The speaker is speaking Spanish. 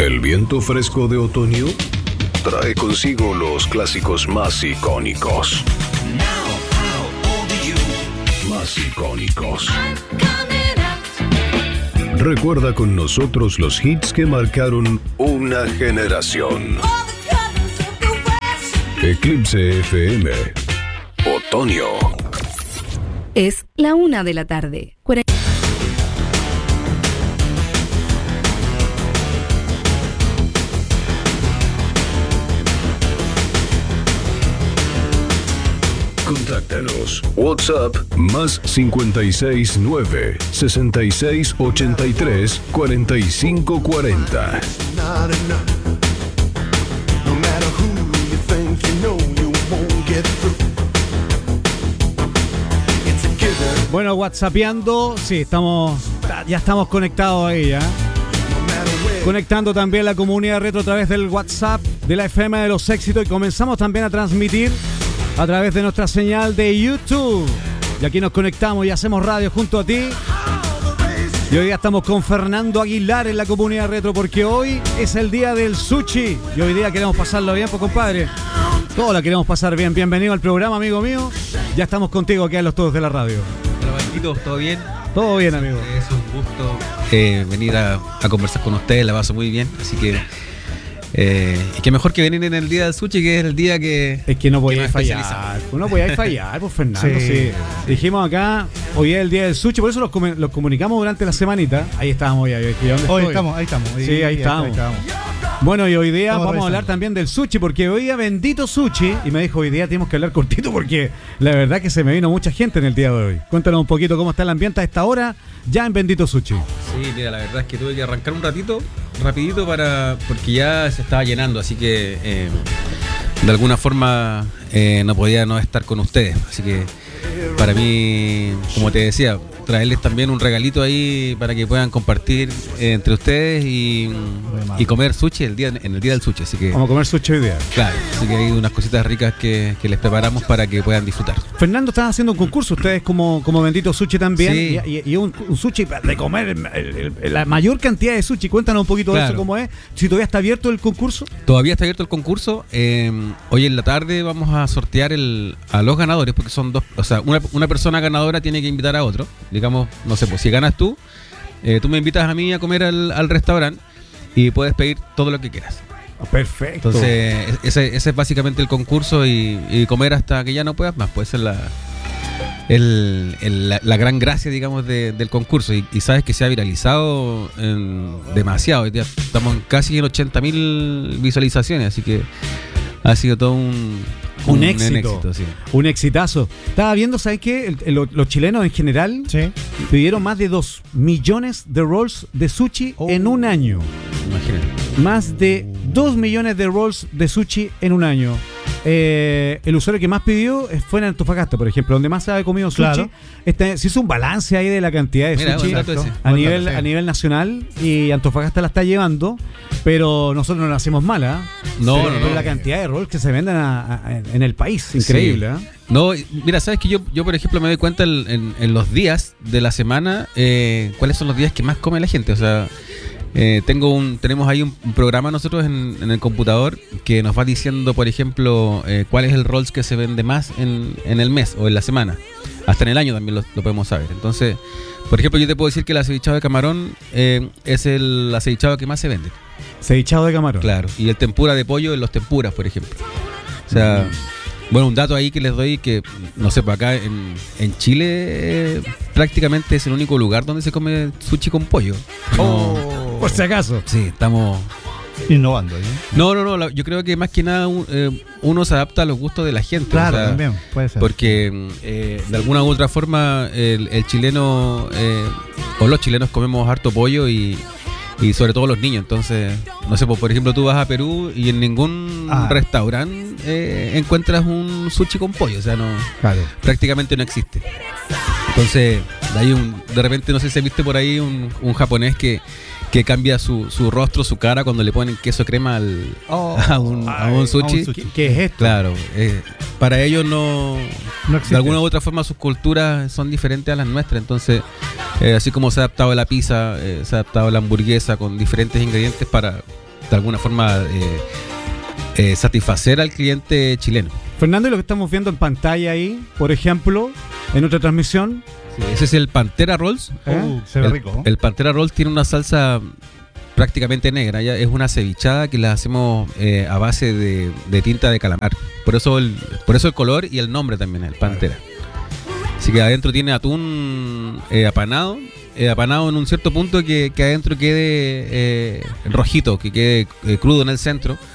El viento fresco de otoño trae consigo los clásicos más icónicos. Más icónicos. Recuerda con nosotros los hits que marcaron una generación. Eclipse FM. Otoño. Es la 1 de la tarde. Contáctanos. WhatsApp más 569 6683 4540. Bueno, whatsappeando, sí, ya estamos conectados ahí, ¿ya? Conectando también la comunidad retro a través del WhatsApp de la FM de los Éxitos y comenzamos también a transmitir a través de nuestra señal de YouTube. Y aquí nos conectamos y hacemos radio junto a ti. Y hoy día estamos con Fernando Aguilar en la comunidad retro porque hoy es el día del sushi. Y hoy día queremos pasarlo bien, pues compadre. Todos la queremos pasar bien. Bienvenido al programa, amigo mío. Ya estamos contigo aquí en Los Todos de la Radio. Hola, Marquitos, ¿todo bien? Todo bien, amigo. Es un gusto venir a conversar con ustedes, la paso muy bien. Así que y qué mejor que venir en el día del sushi, que es el día que... Es que no podía fallar. No podía fallar, pues Fernando. Sí. Dijimos acá, hoy es el día del sushi, por eso los comunicamos durante la semanita. Ahí estábamos ya. Ahí estamos. Sí, ahí estamos. Bueno, y hoy día vamos a hablar también del sushi, porque hoy día bendito sushi, y me dijo, hoy día tenemos que hablar cortito, porque la verdad que se me vino mucha gente en el día de hoy. Cuéntanos un poquito cómo está el ambiente a esta hora, ya en bendito sushi. Sí, mira, la verdad es que tuve que arrancar un rapidito porque ya se estaba llenando, así que de alguna forma no podía no estar con ustedes, así que para mí, como te decía, traerles también un regalito ahí para que puedan compartir entre ustedes y comer sushi en el día del sushi, así que vamos a comer sushi hoy día. Claro, así que hay unas cositas ricas que les preparamos para que puedan disfrutar. Fernando, están haciendo un concurso ustedes como bendito sushi también, sí. y un sushi de comer la mayor cantidad de sushi. Cuéntanos un poquito de eso, cómo es, si todavía está abierto el concurso. Todavía está abierto el concurso. Hoy en la tarde vamos a sortear a los ganadores, porque son dos, o sea, una persona ganadora tiene que invitar a otro. Digamos, no sé, pues si ganas tú me invitas a mí a comer al restaurante y puedes pedir todo lo que quieras. Perfecto. Entonces, ese es básicamente el concurso y comer hasta que ya no puedas más. Puede ser la gran gracia, digamos, del concurso. Y sabes que se ha viralizado demasiado. Ya estamos casi en 80.000 visualizaciones, así que ha sido todo un éxito, sí. Un exitazo. Estaba viendo, ¿sabes qué? Los chilenos en general pidieron más de 2 millones de rolls de sushi en un año. Imagínate. Más de 2 millones de rolls de sushi en un año. El usuario que más pidió fue en Antofagasta, por ejemplo, donde más se ha comido sushi. Claro. Se hizo un balance ahí de la cantidad de sushi a nivel nacional, y Antofagasta la está llevando, pero nosotros no la hacemos mala. No. La cantidad de rolls que se venden en el país, increíble. Sí. No, mira, sabes que yo por ejemplo me doy cuenta en los días de la semana cuáles son los días que más come la gente. O sea, tenemos ahí un programa nosotros en el computador que nos va diciendo, por ejemplo, cuál es el rolls que se vende más en el mes o en la semana. Hasta en el año también lo podemos saber. Entonces, por ejemplo, yo te puedo decir que el acevichado de camarón es el acevichado que más se vende. Acevichado de camarón. Claro. Y el tempura de pollo en los tempuras, por ejemplo. O sea, bueno, un dato ahí que les doy, que no sé, pues acá en Chile prácticamente es el único lugar donde se come sushi con pollo. Por si acaso. Sí, estamos innovando, ¿eh? No, yo creo que más que nada uno se adapta a los gustos de la gente. Claro, o sea, también puede ser. Porque de alguna u otra forma el chileno o los chilenos comemos harto pollo y sobre todo los niños. Entonces, no sé, pues, por ejemplo, tú vas a Perú y en ningún restaurante encuentras un sushi con pollo. O sea, prácticamente no existe. Entonces, de repente, no sé si viste por ahí un japonés que cambia su rostro, su cara cuando le ponen queso crema a un sushi. ¿Qué es esto? Claro, para ellos no de alguna u otra forma sus culturas son diferentes a las nuestras. Entonces, así como se ha adaptado la pizza, se ha adaptado la hamburguesa con diferentes ingredientes para de alguna forma satisfacer al cliente chileno. Fernando, y lo que estamos viendo en pantalla ahí, por ejemplo, en otra transmisión. Sí, ese es el Pantera Rolls. Se ve rico. El Pantera Rolls tiene una salsa prácticamente negra, ya es una cevichada que la hacemos a base de tinta de calamar. Por eso el color y el nombre también, el Pantera. Así que adentro tiene atún apanado en un cierto punto que adentro quede rojito, que quede crudo en el centro.